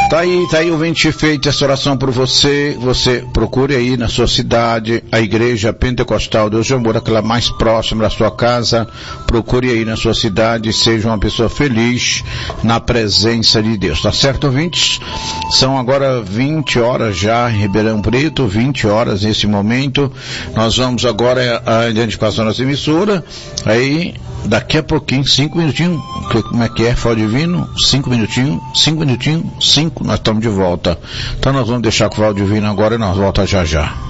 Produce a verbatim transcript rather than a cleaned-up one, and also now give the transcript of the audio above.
Tá aí, tá aí, ouvinte, feita essa oração por você. Você procure aí na sua cidade a igreja pentecostal Deus de Amor, aquela mais próxima da sua casa. Procure aí na sua cidade, seja uma pessoa feliz na presença de Deus. Tá certo, ouvintes? São agora vinte horas já em Ribeirão Preto, vinte horas nesse momento. Nós vamos agora a identificação da emissora. Aí, daqui a pouquinho, cinco minutinhos, como é que é, Fó Divino? Cinco minutinhos, cinco minutinhos, cinco, nós estamos de volta. Então nós vamos deixar com o Val Divino agora e nós voltamos já já.